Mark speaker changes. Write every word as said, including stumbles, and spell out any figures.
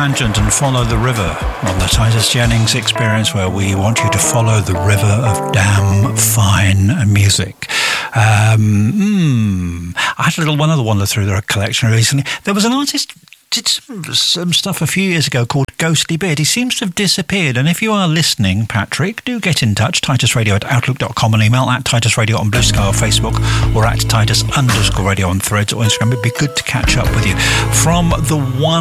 Speaker 1: tangent and follow the river on the Titus Jennings Experience, where we want you to follow the river of damn fine music. Um, mm, I had a little one other wander through the collection recently. There was an artist did some, some stuff a few years ago called Ghostly Beard. He seems to have disappeared. And if you are listening, Patrick, do get in touch. Titus Radio at outlook dot com, and email at Titus Radio on Blue Sky or Facebook, or at Titus underscore Radio on Threads or Instagram. It'd be good to catch up with you. From the one